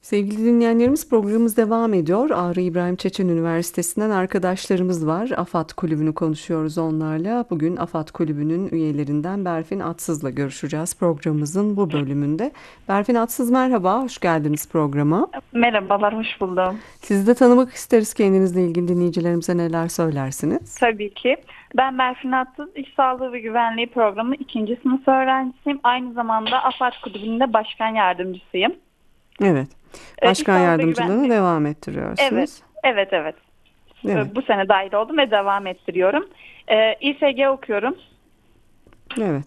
Sevgili dinleyenlerimiz programımız devam ediyor. Ağrı İbrahim Çeçen Üniversitesi'nden arkadaşlarımız var. AFAD Kulübü'nü konuşuyoruz onlarla. Bugün AFAD Kulübü'nün üyelerinden Berfin Atsız'la görüşeceğiz programımızın bu bölümünde. Berfin Atsız merhaba, hoş geldiniz programa. Merhabalar, hoş buldum. Sizi de tanımak isteriz, kendinizle ilgili dinleyicilerimize neler söylersiniz? Tabii ki. Ben Berfin Atsız, İş Sağlığı ve Güvenliği Programı 2. sınıf öğrencisiyim. Aynı zamanda AFAD Kulübü'nde başkan yardımcısıyım. Evet, İş başkan Sağlığı ve yardımcılığını Güvenliği, devam evet, ettiriyorsunuz. evet. Evet. Bu sene dahil oldum ve devam ettiriyorum. İSG okuyorum. Evet.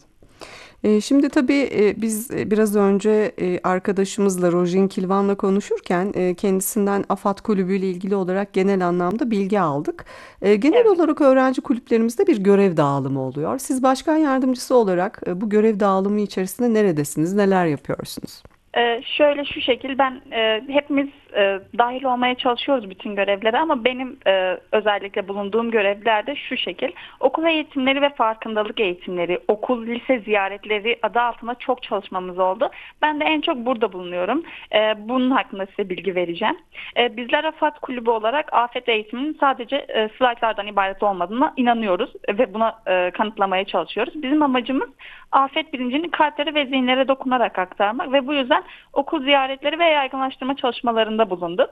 Şimdi tabii biz biraz önce arkadaşımızla Rojin Kilvan'la konuşurken kendisinden AFAD Kulübü ile ilgili olarak genel anlamda bilgi aldık. Genel Evet. olarak öğrenci kulüplerimizde bir görev dağılımı oluyor. Siz başkan yardımcısı olarak bu görev dağılımı içerisinde neredesiniz, neler yapıyorsunuz? Şöyle şu şekil ben hepimiz dahil olmaya çalışıyoruz bütün görevlere ama benim özellikle bulunduğum görevlerde şu şekil okul eğitimleri ve farkındalık eğitimleri, okul lise ziyaretleri adı altında çok çalışmamız oldu. Ben de en çok burada bulunuyorum. Bunun hakkında size bilgi vereceğim. Bizler AFAD Kulübü olarak afet eğitiminin sadece slaytlardan ibaret olmadığına inanıyoruz ve buna kanıtlamaya çalışıyoruz. Bizim amacımız afet bilincini kalplere ve zihinlere dokunarak aktarmak ve bu yüzden okul ziyaretleri ve yaygınlaştırma çalışmalarında bulunduk.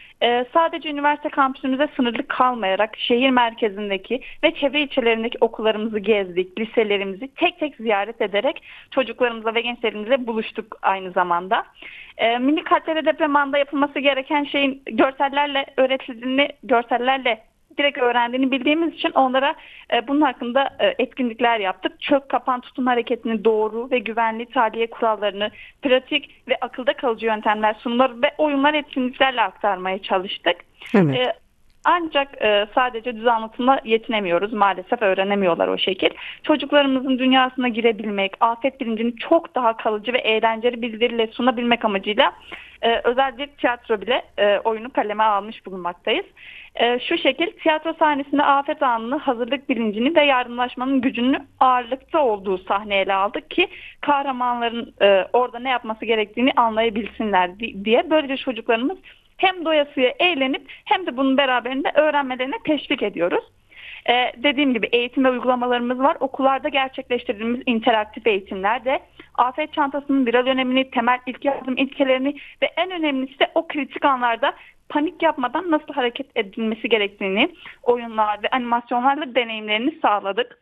Sadece üniversite kampüsümüze sınırlı kalmayarak şehir merkezindeki ve çevre ilçelerindeki okullarımızı gezdik, liselerimizi tek tek ziyaret ederek çocuklarımızla ve gençlerimizle buluştuk aynı zamanda. Milli Kalplere deprem anında yapılması gereken şeyin görsellerle öğretildiğini, görsellerle direkt öğrendiğini bildiğimiz için onlara bunun hakkında etkinlikler yaptık. Çök kapan tutum hareketini doğru ve güvenli tahliye kurallarını, pratik ve akılda kalıcı yöntemler, sunumlar ve oyunlar etkinliklerle aktarmaya çalıştık. Evet. E, Ancak sadece düz anlatımla yetinemiyoruz. Maalesef öğrenemiyorlar o şekil. Çocuklarımızın dünyasına girebilmek, afet bilincini çok daha kalıcı ve eğlenceli bildiriyle sunabilmek amacıyla özel bir tiyatro bile oyunu kaleme almış bulunmaktayız. Şu şekil tiyatro sahnesinde afet anını, hazırlık bilincini ve yardımlaşmanın gücünün ağırlıkta olduğu sahne ele aldık ki kahramanların orada ne yapması gerektiğini anlayabilsinler diye. Böylece çocuklarımız hem doyasıya eğlenip hem de bunun beraberinde öğrenmelerine teşvik ediyoruz. Dediğim gibi eğitim ve uygulamalarımız var. Okullarda gerçekleştirdiğimiz interaktif eğitimlerde afet çantasının viral önemini, temel ilk yardım ilkelerini ve en önemlisi de o kritik anlarda panik yapmadan nasıl hareket edilmesi gerektiğini oyunlar ve animasyonlarla deneyimlerini sağladık.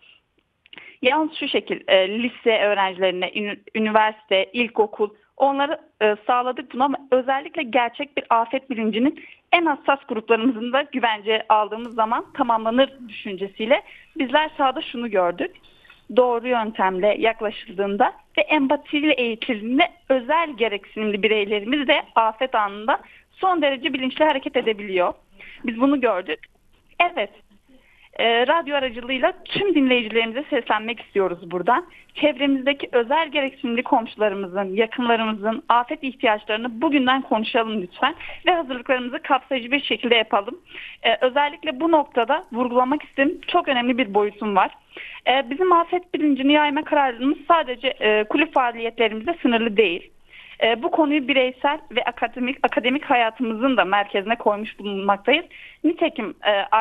Yalnız şu şekil lise öğrencilerine, üniversite, ilkokul onları sağladık bunu ama özellikle gerçek bir afet bilincinin en hassas gruplarımızın da güvence aldığımız zaman tamamlanır düşüncesiyle bizler sahada şunu gördük. Doğru yöntemle yaklaşıldığında ve empatiyle eğitildiğinde özel gereksinimli bireylerimiz de afet anında son derece bilinçli hareket edebiliyor. Biz bunu gördük. Evet, radyo aracılığıyla tüm dinleyicilerimize seslenmek istiyoruz buradan. Çevremizdeki özel gereksinimli komşularımızın, yakınlarımızın afet ihtiyaçlarını bugünden konuşalım lütfen ve hazırlıklarımızı kapsayıcı bir şekilde yapalım. Özellikle bu noktada vurgulamak istediğim çok önemli bir boyutum var. Bizim afet bilincini yayma kararlılığımız sadece kulüp faaliyetlerimizde sınırlı değil. Bu konuyu bireysel ve akademik hayatımızın da merkezine koymuş bulunmaktayız. Nitekim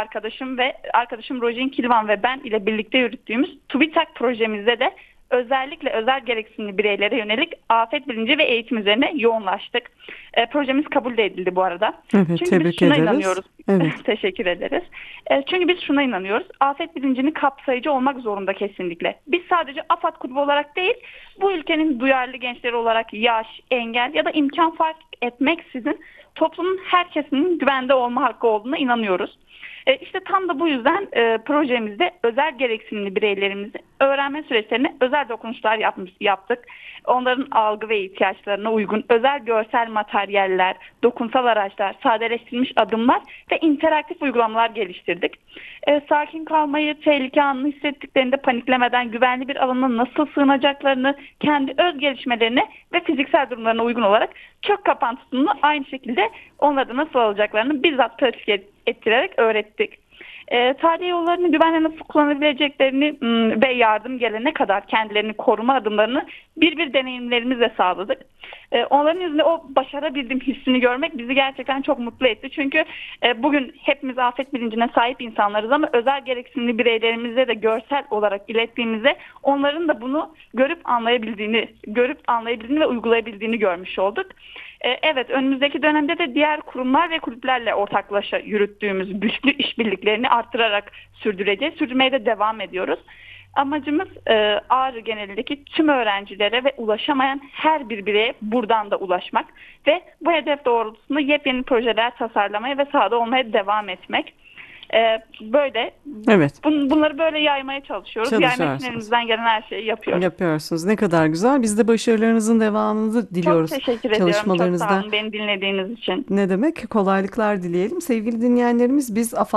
arkadaşım Rojin Kilvan ve ben ile birlikte yürüttüğümüz TÜBİTAK projemizde de özellikle özel gereksinimli bireylere yönelik afet bilinci ve eğitim üzerine yoğunlaştık. Projemiz kabul de edildi bu arada. Evet, Çünkü biz tebrik şuna ederiz. inanıyoruz. Evet. Teşekkür ederiz. Çünkü biz şuna inanıyoruz. Afet bilincini kapsayıcı olmak zorunda kesinlikle. Biz sadece AFAD Kulübü olarak değil, bu ülkenin duyarlı gençleri olarak yaş, engel ya da imkan fark etmeksizin toplumun her kesiminin güvende olma hakkı olduğuna inanıyoruz. İşte tam da bu yüzden projemizde özel gereksinimli bireylerimizi öğrenme süreçlerine özel dokunuşlar yaptık. Onların algı ve ihtiyaçlarına uygun özel görsel materyaller, dokunsal araçlar, sadeleştirilmiş adımlar ve interaktif uygulamalar geliştirdik. Sakin kalmayı, tehlike anını hissettiklerinde paniklemeden güvenli bir alana nasıl sığınacaklarını, kendi öz gelişmelerine ve fiziksel durumlarına uygun olarak çök kapan tutumunu aynı şekilde onları nasıl alacaklarını bizzat pratik ettirerek öğrettik. Tahliye yollarını güvenle nasıl kullanabileceklerini ve yardım gelene kadar kendilerini koruma adımlarını bir deneyimlerimizle sağladık. Onların yüzünde o başarabildiğim hissini görmek bizi gerçekten çok mutlu etti. Çünkü bugün hepimiz afet bilincine sahip insanlarız ama özel gereksinimli bireylerimize de görsel olarak ilettiğimizde onların da bunu görüp anlayabildiğini ve uygulayabildiğini görmüş olduk. Evet, önümüzdeki dönemde de diğer kurumlar ve kulüplerle ortaklaşa yürüttüğümüz güçlü işbirliklerini arttırarak sürdürmeye de devam ediyoruz. Amacımız Ağrı genelindeki tüm öğrencilere ve ulaşamayan her bir bireye buradan da ulaşmak ve bu hedef doğrultusunda yepyeni projeler tasarlamaya ve sahada olmaya devam etmek. Böyle Evet. bunları böyle yaymaya çalışıyoruz. Yaymak için Çalışıyorsunuz. elimizden gelen her şeyi yapıyoruz. Yapıyorsunuz. Ne kadar güzel. Biz de başarılarınızın devamını Çok diliyoruz. teşekkür ediyorum. Çok sağ Çalışmalarınızda olun beni dinlediğiniz için. ne demek? Kolaylıklar dileyelim. Sevgili dinleyenlerimiz, biz AFAD